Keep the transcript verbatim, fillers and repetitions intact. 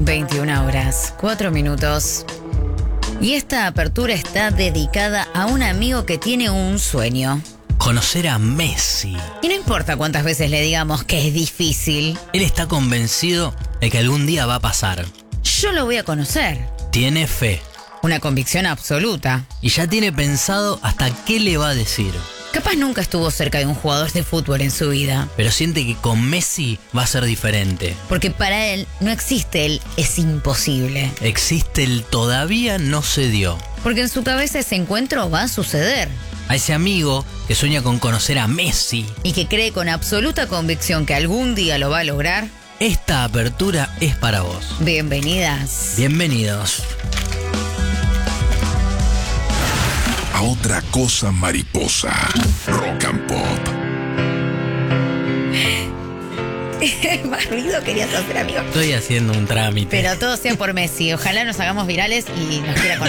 veintiuna horas, cuatro minutos. Y esta apertura está dedicada a un amigo que tiene un sueño. Conocer a Messi. Y no importa cuántas veces le digamos que es difícil. Él está convencido de que algún día va a pasar. Yo lo voy a conocer. Tiene fe. Una convicción absoluta. Y ya tiene pensado hasta qué le va a decir. Capaz nunca estuvo cerca de un jugador de fútbol en su vida. Pero siente que con Messi va a ser diferente. Porque para él no existe el es imposible. Existe el todavía no se dio. Porque en su cabeza ese encuentro va a suceder. A ese amigo que sueña con conocer a Messi y que cree con absoluta convicción que algún día lo va a lograr, esta apertura es para vos. Bienvenidas. Bienvenidos. A otra cosa mariposa. Rock and Pop. Más ruido querías hacer, amigo. Estoy haciendo un trámite. Pero todo sea por Messi. Ojalá nos hagamos virales y nos quiera conocer.